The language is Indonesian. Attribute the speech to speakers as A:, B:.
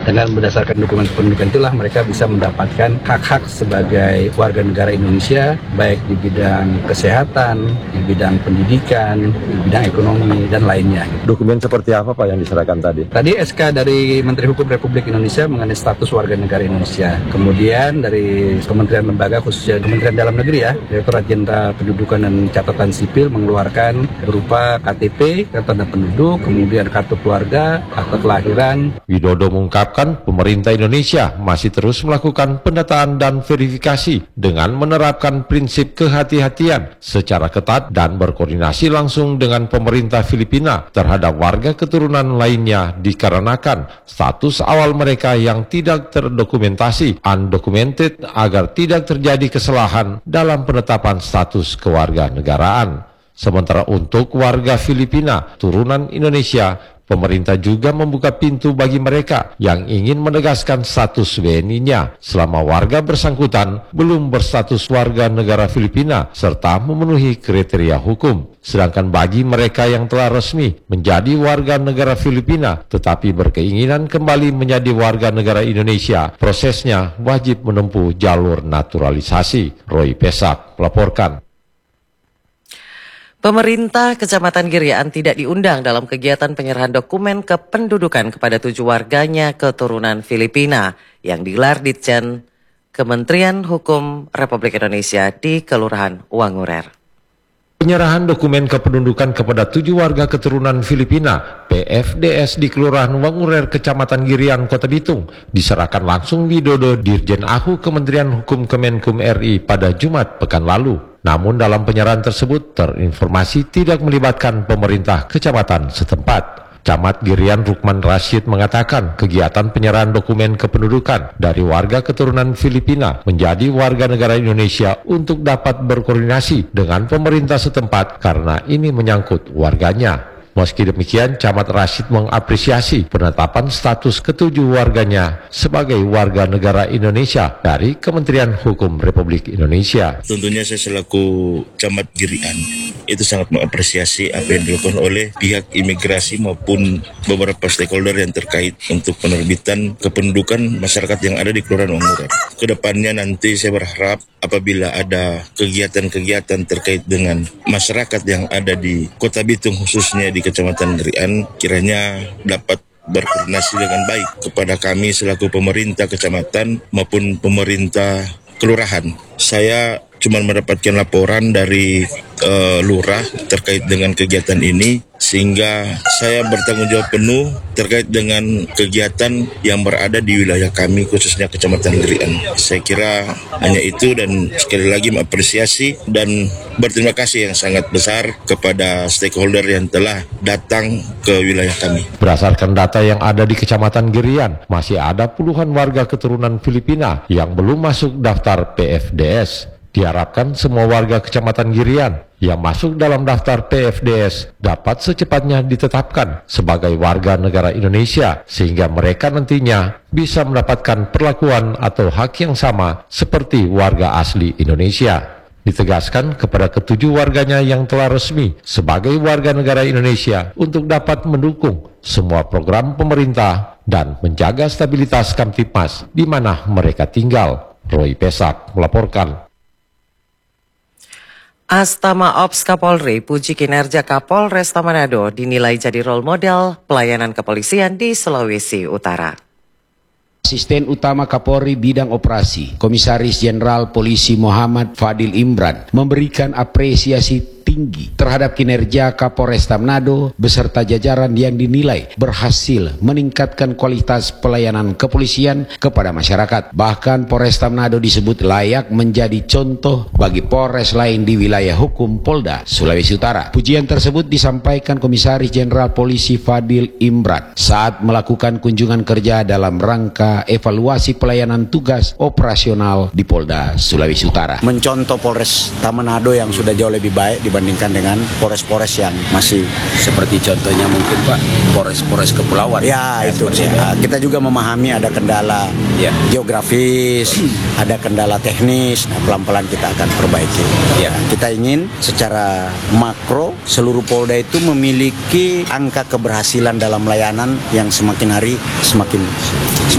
A: Dengan berdasarkan dokumen kependudukan itulah mereka bisa mendapatkan hak-hak sebagai warga negara Indonesia, baik di bidang kesehatan, di bidang pendidikan, di bidang ekonomi, dan lainnya.
B: Dokumen seperti apa Pak yang diserahkan tadi?
A: Tadi SK dari Menteri Hukum Republik Indonesia mengenai status warga negara Indonesia. Kemudian dari Kementerian Lembaga, khususnya Kementerian Dalam Negeri ya, Direktorat Jenderal Pendudukan dan Catatan Sipil mengeluarkan berupa KTP, tanda penduduk, kemudian kartu keluarga, akta kelahiran.
C: Widodo mengungkapkan pemerintah Indonesia masih terus melakukan pendataan dan verifikasi dengan menerapkan prinsip kehati-hatian secara ketat dan berkoordinasi langsung dengan pemerintah Filipina terhadap warga keturunan lainnya dikarenakan status awal mereka yang tidak terdokumentasi undocumented agar tidak terjadi kesalahan dalam penetapan status kewarganegaraan. Sementara untuk warga Filipina turunan Indonesia, pemerintah juga membuka pintu bagi mereka yang ingin menegaskan status WNI-nya selama warga bersangkutan belum berstatus warga negara Filipina serta memenuhi kriteria hukum. Sedangkan bagi mereka yang telah resmi menjadi warga negara Filipina tetapi berkeinginan kembali menjadi warga negara Indonesia, prosesnya wajib menempuh jalur naturalisasi. Roy Pesak melaporkan.
D: Pemerintah Kecamatan Girian tidak diundang dalam kegiatan penyerahan dokumen kependudukan kepada 7 warganya keturunan Filipina yang digelar Ditjen Kementerian Hukum Republik Indonesia di Kelurahan Wangurer.
C: Penyerahan dokumen kependudukan kepada 7 warga keturunan Filipina PFDS di Kelurahan Wangurer, Kecamatan Girian, Kota Bitung diserahkan langsung Widodo Dirjen AHU Kementerian Hukum Kemenkum RI pada Jumat pekan lalu. Namun dalam penyerahan tersebut terinformasi tidak melibatkan pemerintah kecamatan setempat. Camat Girian Rukman Rashid mengatakan kegiatan penyerahan dokumen kependudukan dari warga keturunan Filipina menjadi warga negara Indonesia untuk dapat berkoordinasi dengan pemerintah setempat karena ini menyangkut warganya. Meski demikian, Camat Rashid mengapresiasi penetapan status ketujuh warganya sebagai warga negara Indonesia dari Kementerian Hukum Republik Indonesia.
E: Tentunya saya selaku Camat Girian itu sangat mengapresiasi apa yang dilakukan oleh pihak imigrasi maupun beberapa stakeholder yang terkait untuk penerbitan kependudukan masyarakat yang ada di Kelurahan Wangurer. Kedepannya nanti saya berharap apabila ada kegiatan-kegiatan terkait dengan masyarakat yang ada di Kota Bitung khususnya di Kecamatan Girian kiranya dapat berkoordinasi dengan baik kepada kami selaku pemerintah kecamatan maupun pemerintah kelurahan. Saya cuma mendapatkan laporan dari lurah terkait dengan kegiatan ini sehingga saya bertanggung jawab penuh terkait dengan kegiatan yang berada di wilayah kami khususnya Kecamatan Girian. Saya kira hanya itu dan sekali lagi mengapresiasi dan berterima kasih yang sangat besar kepada stakeholder yang telah datang ke wilayah kami.
C: Berdasarkan data yang ada di Kecamatan Girian, masih ada puluhan warga keturunan Filipina yang belum masuk daftar PFDS. Diharapkan semua warga Kecamatan Girian yang masuk dalam daftar PFDS dapat secepatnya ditetapkan sebagai warga negara Indonesia sehingga mereka nantinya bisa mendapatkan perlakuan atau hak yang sama seperti warga asli Indonesia. Ditegaskan kepada ketujuh warganya yang telah resmi sebagai warga negara Indonesia untuk dapat mendukung semua program pemerintah dan menjaga stabilitas Kamtipmas di mana mereka tinggal. Roy Pesak melaporkan.
D: Astama Ops Kapolri puji kinerja Kapolresta Manado dinilai jadi role model pelayanan kepolisian di Sulawesi Utara.
F: Asisten Utama Kapolri Bidang Operasi, Komisaris Jenderal Polisi Muhammad Fadil Imran memberikan apresiasi tinggi terhadap kinerja Kapolresta Manado beserta jajaran yang dinilai berhasil meningkatkan kualitas pelayanan kepolisian kepada masyarakat. Bahkan Polresta Manado disebut layak menjadi contoh bagi Polres lain di wilayah hukum Polda Sulawesi Utara. Pujian tersebut disampaikan Komisaris Jenderal Polisi Fadil Imran saat melakukan kunjungan kerja dalam rangka evaluasi pelayanan tugas operasional di Polda Sulawesi Utara.
G: Mencontoh Polresta Manado yang sudah jauh lebih baik dibandingkan dengan Polres-Polres yang masih seperti contohnya mungkin Pak Polres-Polres kepulauan. Ya itu ya. Kita juga memahami ada kendala geografis, ada kendala teknis. Nah, pelan-pelan kita akan perbaiki. Ya, kita ingin secara makro seluruh Polda itu memiliki angka keberhasilan dalam layanan yang semakin hari semakin